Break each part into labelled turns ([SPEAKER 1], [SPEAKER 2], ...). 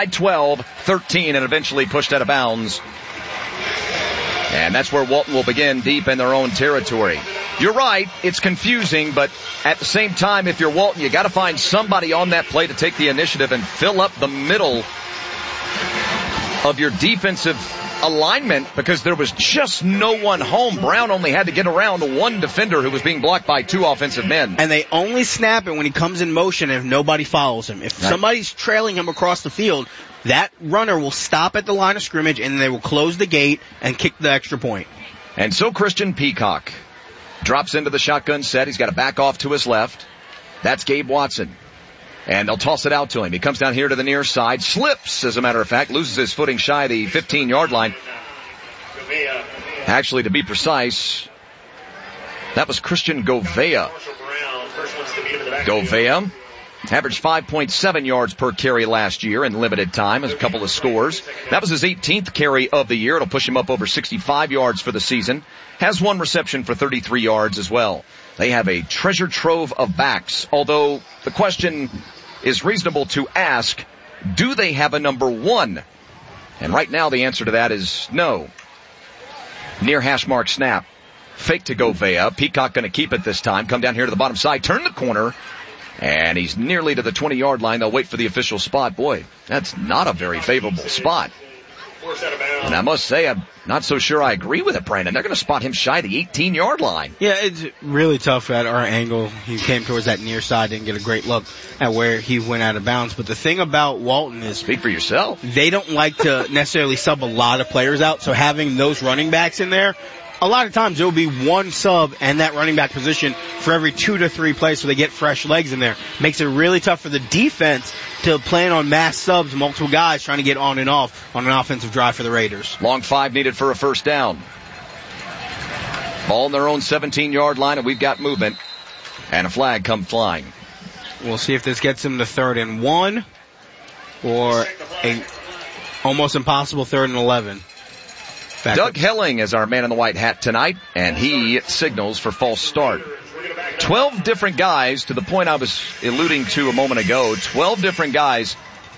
[SPEAKER 1] 12, 13, and eventually pushed out of bounds. And that's where Walton will begin deep in their own territory. You're right, it's confusing, but at the same time, if you're Walton, you got to find somebody on that play to take the initiative and fill up the middle of your defensive alignment, because there was just no one home. Brown only had to get around one defender who was being blocked by two offensive men.
[SPEAKER 2] And they only snap it when he comes in motion if nobody follows him. If somebody's trailing him across the field, that runner will stop at the line of scrimmage and they will close the gate and kick the extra point.
[SPEAKER 1] And so Christian Peacock drops into the shotgun set. He's got to back off to his left. That's Gabe Watson. And they'll toss it out to him. He comes down here to the near side, slips, as a matter of fact, loses his footing shy of the 15-yard line. Actually, to be precise, that was Christian Govea. Govea averaged 5.7 yards per carry last year in limited time, as a couple of scores. That was his 18th carry of the year. It'll push him up over 65 yards for the season. Has one reception for 33 yards as well. They have a treasure trove of backs, although the question is reasonable to ask, do they have a number one? And right now the answer to that is no. Near hash mark snap. Fake to Govea. Peacock going to keep it this time. Come down here to the bottom side. Turn the corner. And he's nearly to the 20-yard line. They'll wait for the official spot. Boy, that's not a very favorable spot. And I must say, I'm not so sure I agree with it, Brandon. They're going to spot him shy of the 18-yard line.
[SPEAKER 2] Yeah, it's really tough at our angle. He came towards that near side, didn't get a great look at where he went out of bounds. But the thing about Walton is...
[SPEAKER 1] Speak for yourself.
[SPEAKER 2] They don't like to necessarily sub a lot of players out, so having those running backs in there, a lot of times there will be one sub and that running back position for every 2 to 3 plays, so they get fresh legs in there. Makes it really tough for the defense to plan on mass subs, multiple guys trying to get on and off on an offensive drive for the Raiders.
[SPEAKER 1] Long 5 needed for a first down. Ball in their own 17-yard line, and we've got movement. And a flag come flying.
[SPEAKER 2] We'll see if this gets them to 3rd and 1 or a almost impossible 3rd and 11.
[SPEAKER 1] Doug Helling is our man in the white hat tonight, and he signals for false start. 12 different guys, to the point I was alluding to a moment ago, 12 different guys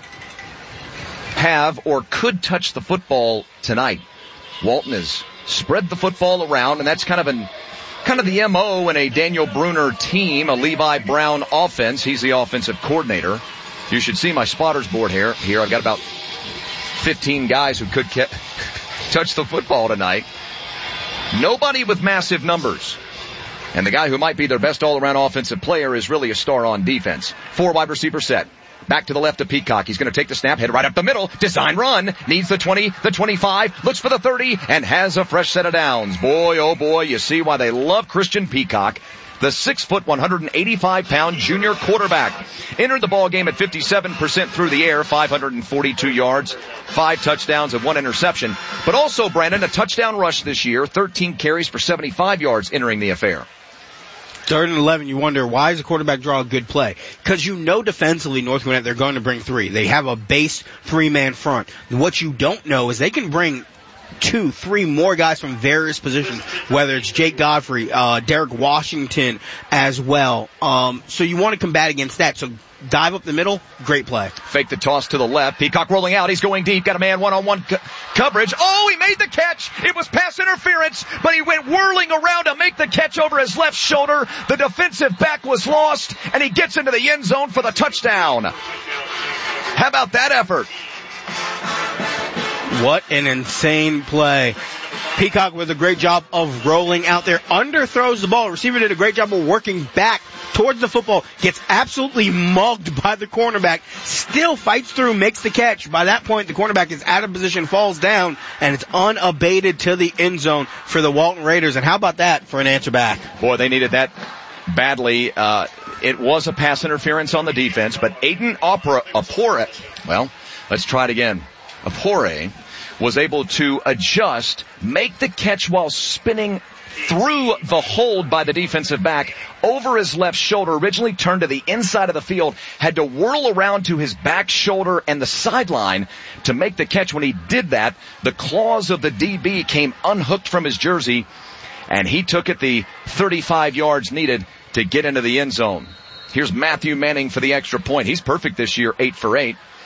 [SPEAKER 1] have or could touch the football tonight. Walton has spread the football around, and that's kind of the MO in a Daniel Bruner team, a Levi Brown offense. He's the offensive coordinator. You should see my spotters board here. I've got about 15 guys who could touch the football tonight. Nobody with massive numbers. And the guy who might be their best all-around offensive player is really a star on defense. 4 wide receiver set. Back to the left of Peacock. He's going to take the snap, head right up the middle. Design run. Needs the 20, the 25. Looks for the 30 and has a fresh set of downs. Boy, oh boy, you see why they love Christian Peacock. The 6-foot, 185-pound junior quarterback entered the ball game at 57% through the air, 542 yards, 5 touchdowns and 1 interception. But also, Brandon, a touchdown rush this year, 13 carries for 75 yards entering the affair.
[SPEAKER 2] 3rd and 11, you wonder, why does the quarterback draw a good play? Because you know defensively, North Gwinnett, they're going to bring 3. They have a base 3-man front. What you don't know is they can bring 2, 3 more guys from various positions, whether it's Jake Godfrey, Derek Washington as well. So you want to combat against that. So dive up the middle, great play.
[SPEAKER 1] Fake the toss to the left. Peacock rolling out. He's going deep. Got a man one-on-one coverage. Oh, he made the catch. It was pass interference, but he went whirling around to make the catch over his left shoulder. The defensive back was lost, and he gets into the end zone for the touchdown. How about that effort?
[SPEAKER 2] What an insane play. Peacock with a great job of rolling out there. Underthrows the ball. Receiver did a great job of working back towards the football. Gets absolutely mugged by the cornerback. Still fights through, makes the catch. By that point, the cornerback is out of position, falls down, and it's unabated to the end zone for the Walton Raiders. And how about that for an answer back?
[SPEAKER 1] Boy, they needed that badly. It was a pass interference on the defense, but Aiden Apore, well, let's try it again. Apore was able to adjust, make the catch while spinning through the hold by the defensive back over his left shoulder, originally turned to the inside of the field, had to whirl around to his back shoulder and the sideline to make the catch. When he did that, the claws of the DB came unhooked from his jersey, and he took it the 35 yards needed to get into the end zone. Here's Matthew Manning for the extra point. He's perfect this year, 8 for 8.